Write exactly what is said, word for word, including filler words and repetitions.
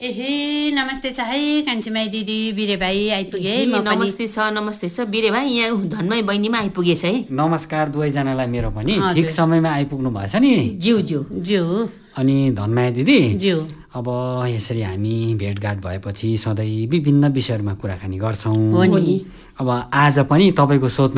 एहे नमस्ते छ है कान्छीमाई दिदी बिरे भाइ आइपुगे म पनि नमस्ते छ नमस्ते छ बिरे भाइ यहाँ धनमाई बहिनीमा आइपुगेछ है। नमस्कार दुवैजनालाई मेरो पनि ठिक समयमा आइपुग्नु भएछ नि ज्यू ज्यू ज्यू। अनि धनमाया दिदी ज्यू अब यसरी हामी भेटघाट भएपछि सधैँ विभिन्न विषयहरूमा कुराकानी गर्छौँ। हो नि। अब आज पनि तपाईँको सोध्नु